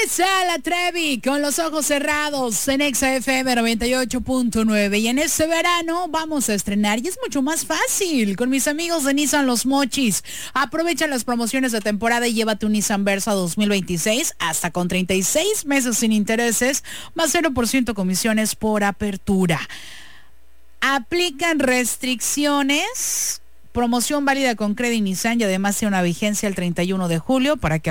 Esa la Trevi con los ojos cerrados en Exa FM 98.9. Y en este verano vamos a estrenar y es mucho más fácil con mis amigos de Nissan Los Mochis. Aprovecha las promociones de temporada y llévate un Nissan Versa 2026 hasta con 36 meses sin intereses, más 0% comisiones por apertura. Aplican restricciones. Promoción válida con Credit Nissan y además tiene una vigencia el 31 de julio para que